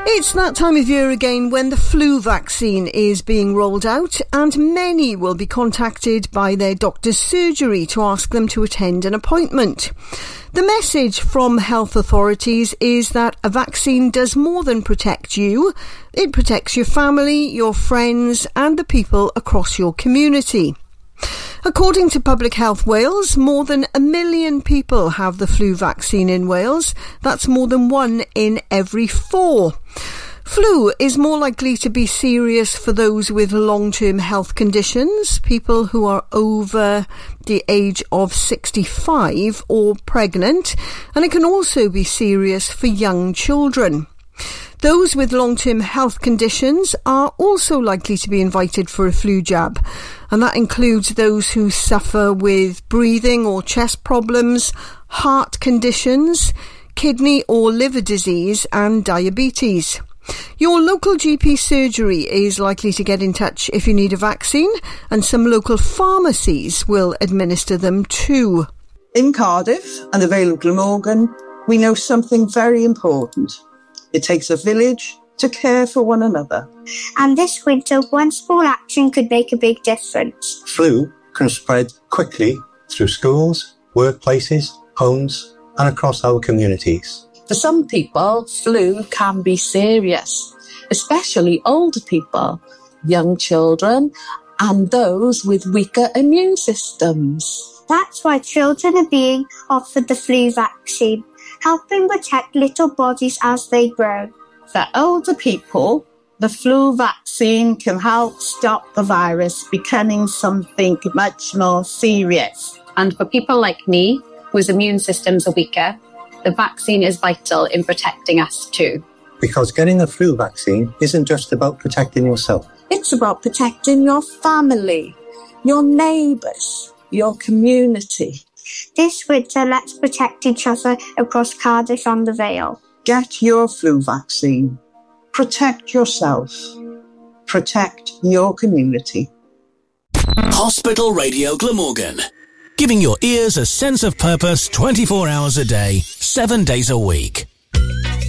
It's that time of year again when the flu vaccine is being rolled out, and many will be contacted by their doctor's surgery to ask them to attend an appointment. The message from health authorities is that a vaccine does more than protect you. It protects your family, your friends, and the people across your community. According to Public Health Wales, more than 1 million people have the flu vaccine in Wales. That's more than 1 in every 4. Flu is more likely to be serious for those with long-term health conditions, people who are over the age of 65 or pregnant, and it can also be serious for young children. Those with long-term health conditions are also likely to be invited for a flu jab, and that includes those who suffer with breathing or chest problems, heart conditions, kidney or liver disease, and diabetes. Your local GP surgery is likely to get in touch if you need a vaccine, and some local pharmacies will administer them too. In Cardiff and the Vale of Glamorgan, we know something very important. It takes a village to care for one another. And this winter, one small action could make a big difference. Flu can spread quickly through schools, workplaces, homes, and across our communities. For some people, flu can be serious, especially older people, young children, and those with weaker immune systems. That's why children are being offered the flu vaccine, helping protect little bodies as they grow. For older people, the flu vaccine can help stop the virus becoming something much more serious. And for people like me, whose immune systems are weaker, the vaccine is vital in protecting us too. Because getting a flu vaccine isn't just about protecting yourself. It's about protecting your family, your neighbours, your community. This winter, let's protect each other across Cardiff and the Vale. Get your flu vaccine. Protect yourself. Protect your community. Hospital Radio Glamorgan. Giving your ears a sense of purpose 24 hours a day, 7 days a week.